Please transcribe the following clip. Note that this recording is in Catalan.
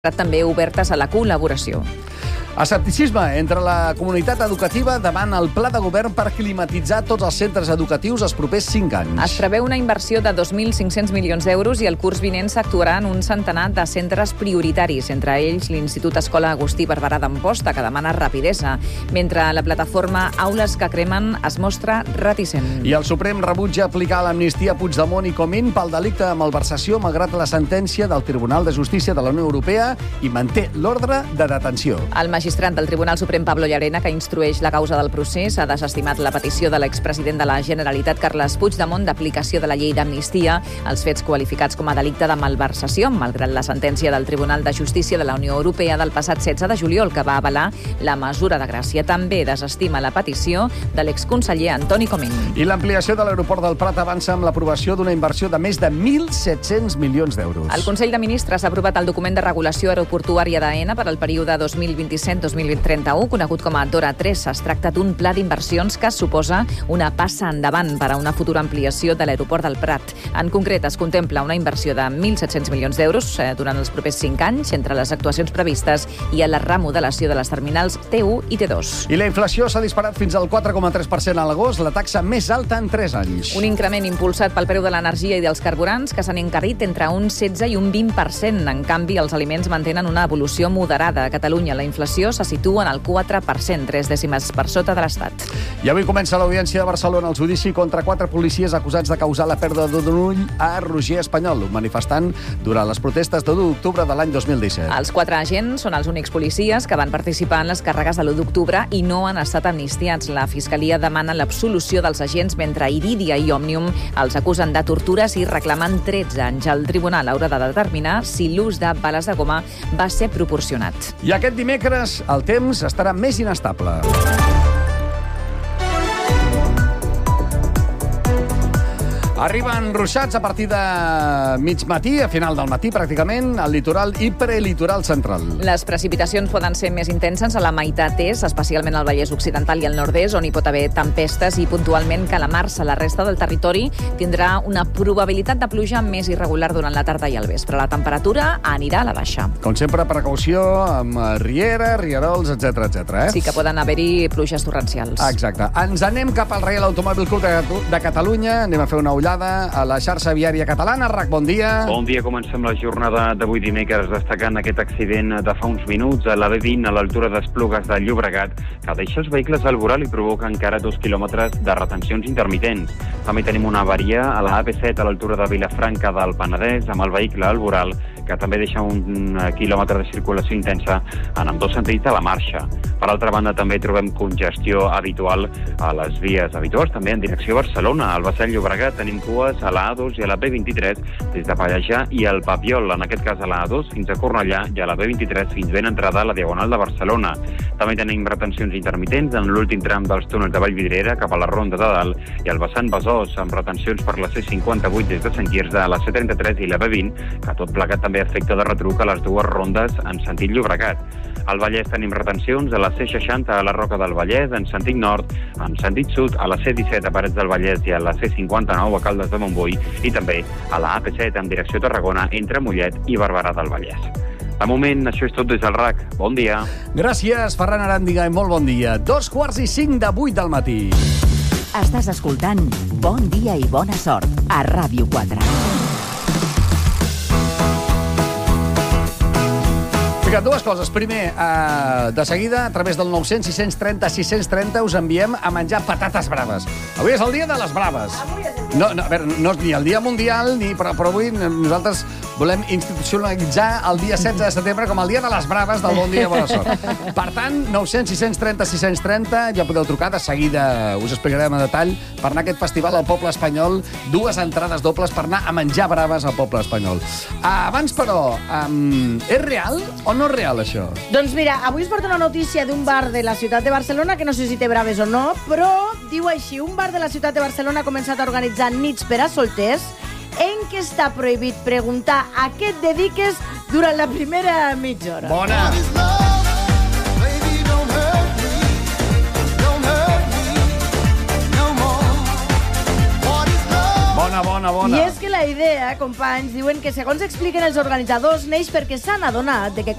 també obertes a la col·laboració. Escepticisme entre la comunitat educativa davant el pla de govern per climatitzar tots els centres educatius els propers 5 anys. Es preveu una inversió de 2.500 milions d'euros i el curs vinent s'actuarà en un centenar de centres prioritaris, entre ells l'Institut Escola Agustí Barberà d'Amposta, que demana rapidesa, mentre la plataforma Aules que cremen es mostra reticent. I el Suprem rebutja aplicar l'amnistia a Puigdemont i Comín pel delicte de malversació malgrat la sentència del Tribunal de Justícia de la Unió Europea i manté l'ordre de detenció. El magistrat del Tribunal Suprem, Pablo Llarena, que instrueix la causa del procés, ha desestimat la petició de l'expresident de la Generalitat, Carles Puigdemont, d'aplicació de la llei d'amnistia als fets qualificats com a delicte de malversació, malgrat la sentència del Tribunal de Justícia de la Unió Europea del passat 16 de juliol, que va avalar la mesura de gràcia. També desestima la petició de l'exconseller Antoni Comín. I l'ampliació de l'aeroport del Prat avança amb l'aprovació d'una inversió de més de 1.700 milions d'euros. El Consell de Ministres ha aprovat el document de regulació aeroportuària d'AENA per al període 2027-2031, conegut com a DORA 3. Es tracta d'un pla d'inversions que suposa una passa endavant per a una futura ampliació de l'aeroport del Prat. En concret, es contempla una inversió de 1.700 milions d'euros durant els propers 5 anys entre les actuacions previstes i a la remodelació de les terminals T1 i T2. I la inflació s'ha disparat fins al 4,3% a l'agost, la taxa més alta en 3 anys. Un increment impulsat pel preu de l'energia i dels carburants que s'han encarit entre un 16 i un 20%. En canvi, els aliments mantenen una evolució moderada. A Catalunya la inflació se situa en el 4%, 3 dècimes per sota de l'Estat. I avui comença l'Audiència de Barcelona el judici contra 4 policies acusats de causar la pèrdua d'un ull a Roger Espanyol, un manifestant durant les protestes de l'1 d'octubre de l'any 2017. Els 4 agents són els únics policies que van participar en les càrregues de l'1 d'octubre i no han estat amnistiats. La Fiscalia demana l'absolució dels agents, mentre Iridia i Òmnium els acusen de tortures i reclamen 13 anys. El tribunal haurà de determinar si l'ús de bales de goma va ser proporcionat. I aquest dimecres el temps estarà més inestable. Arriben ruixats a partir de mig matí, a final del matí pràcticament, al litoral i prelitoral central. Les precipitacions poden ser més intenses a la meitat est, especialment al Vallès Occidental i al nord-est, on hi pot haver tempestes i puntualment calamars. A la resta del territori tindrà una probabilitat de pluja més irregular durant la tarda i el vespre. La temperatura anirà a la baixa. Com sempre, precaució amb rieres, rierols, etc. Sí que poden haver-hi pluges torrencials. Exacte. Ens anem cap al Reial Automòbil Club de Catalunya. Anem a fer una ullada a la xarxa viària catalana. RAC, bon dia. Bon dia. Comencem la jornada d'avui dimecres destacant aquest accident de fa uns minuts a la B20 a l'altura d'Esplugues de Llobregat, que deixa els vehicles al voral i provoca encara 2 quilòmetres de retencions intermitents. També tenim una avaria a la AP7 a l'altura de Vilafranca del Penedès amb el vehicle al voral, que també deixa un quilòmetre de circulació intensa en ambdós sentits a la marxa. Per altra banda, també trobem congestió habitual a les vies habituals, també en direcció a Barcelona. Al Bassal Llobregat tenim cues a la A2 i a la B23 des de Pallejà i el Papiol, en aquest cas a la A2 fins a Cornellà i a la B23 fins ben entrada a la Diagonal de Barcelona. També tenim retencions intermitents en l'últim tram dels túnels de Vallvidrera cap a la Ronda de Dalt i al vessant Besòs, amb retencions per la C58 des de Sant Quirze a la C33 i la B20, que tot plegat també afecta de retruc a les dues rondes en sentit Llobregat. Al Vallès tenim retencions a la C60 a la Roca del Vallès en sentit nord, en sentit sud a la C17 a Parets del Vallès i a la C59 a Caldes de Montbui i també a la AP7 en direcció a Tarragona entre Mollet i Barberà del Vallès. De moment, això és tot des del RAC. Bon dia. Gràcies, Ferran Aràndiga, i molt bon dia. 2:45 de 8 del matí. Estàs escoltant Bon dia i bona sort a Ràdio 4. Dues coses. Primer, de seguida, a través del 900 630 630 us enviem a menjar patates braves. Avui és el dia de les braves. No, a veure, no és ni el dia mundial, però avui nosaltres volem institucionalitzar el dia 16 de setembre com el dia de les braves del Bon Dia i Bona Sort. Per tant, 900 630 630, ja podeu trucar, de seguida us explicarem a detall per anar a aquest festival al poble espanyol, 2 entrades dobles per anar a menjar braves al poble espanyol. Abans, però, és real o no és real, això? Doncs mira, avui es porta una notícia d'un bar de la ciutat de Barcelona, que no sé si té braves o no, però diu així: un bar de la ciutat de Barcelona ha començat a organitzar nits per a solters en què està prohibit preguntar a què et dediques durant la primera mitja hora. Bona! Bona. I és que la idea, companys, diuen que segons expliquen els organitzadors, neix perquè s'han adonat de que